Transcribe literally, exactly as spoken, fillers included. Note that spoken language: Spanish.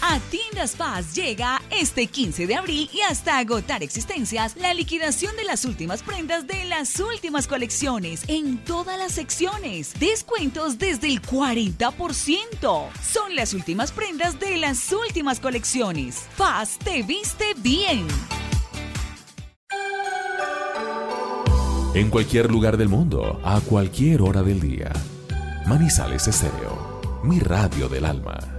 A Tiendas Paz llega este quince de abril y hasta agotar existencias la liquidación de las últimas prendas de las últimas colecciones en todas las secciones. Descuentos desde el cuarenta por ciento. Son las últimas prendas de las últimas colecciones. Paz te viste bien. En cualquier lugar del mundo, a cualquier hora del día. Manizales Estéreo, mi radio del alma.